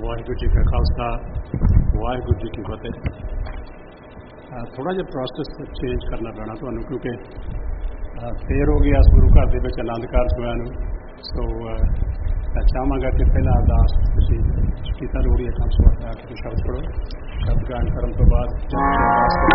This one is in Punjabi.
ਵਾਹਿਗੁਰੂ ਜੀ ਕਾ ਖਾਲਸਾ ਵਾਹਿਗੁਰੂ ਜੀ ਕੀ ਫਤਿਹ। ਥੋੜ੍ਹਾ ਜਿਹਾ ਪ੍ਰੋਸੈਸ ਚੇਂਜ ਕਰਨਾ ਪੈਣਾ ਤੁਹਾਨੂੰ, ਕਿਉਂਕਿ ਦੇਰ ਹੋ ਗਈ ਇਸ ਗੁਰੂ ਘਰ ਦੇ ਵਿੱਚ ਆਨੰਦ ਕਾਰਜ ਹੋਇਆ ਨੂੰ। ਸੋ ਚਾਹਾਂਗਾ ਕਿ ਪਹਿਲਾਂ ਅਰਦਾਸ ਤੁਸੀਂ ਕੀਤਾ ਲੋੜੀਆ ਕੰਮ ਸਵਾਰ ਆ ਕੇ ਸ਼ਬਦ ਪੜ੍ਹੋ। ਸ਼ਬਦ ਗਾਇਨ ਕਰਨ ਤੋਂ ਬਾਅਦ ਅਰਦਾਸ